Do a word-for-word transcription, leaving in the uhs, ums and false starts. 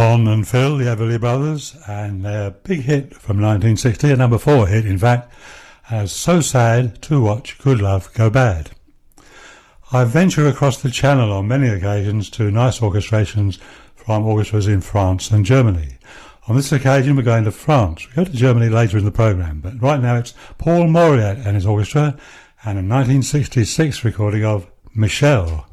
Don and Phil, the Everly Brothers, and their big hit from nineteen sixty, a number four hit in fact, as So Sad to Watch Good Love Go Bad. I venture across the channel on many occasions to nice orchestrations from orchestras in France and Germany. On this occasion we're going to France. We go to Germany later in the programme, but right now it's Paul Mauriat and his orchestra and a nineteen sixty-six recording of Michelle.